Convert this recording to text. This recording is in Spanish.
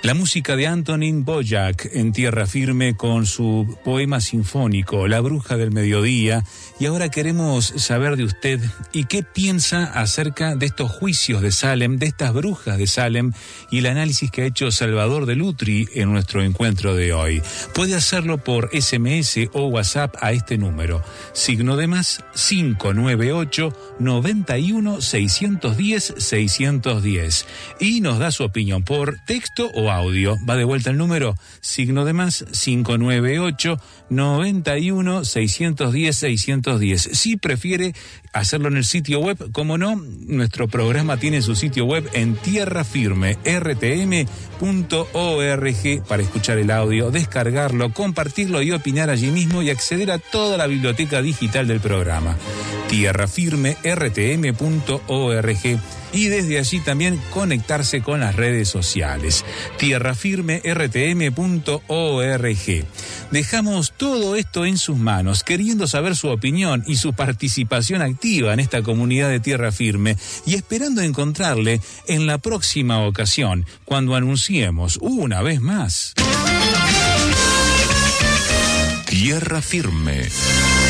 La música de Antonín Dvořák en Tierra Firme con su poema sinfónico La Bruja del Mediodía. Y ahora queremos saber de usted y qué piensa acerca de estos juicios de Salem, de estas brujas de Salem y el análisis que ha hecho Salvador de Lutri en nuestro encuentro de hoy. Puede hacerlo por SMS o WhatsApp a este número, signo de más 598 91 610 610, y nos da su opinión por texto o audio. Va de vuelta el número, signo de más 598 91 610 610. Si prefiere hacerlo en el sitio web, como no, nuestro programa tiene su sitio web en tierrafirme.rtm.org para escuchar el audio, descargarlo, compartirlo y opinar allí mismo y acceder a toda la biblioteca digital del programa. tierrafirme.rtm.org, y desde allí también conectarse con las redes sociales. tierrafirme.rtm.org. Dejamos todo esto en sus manos, queriendo saber su opinión y su participación activa en esta comunidad de Tierra Firme, y esperando encontrarle en la próxima ocasión, cuando anunciemos una vez más Tierra Firme.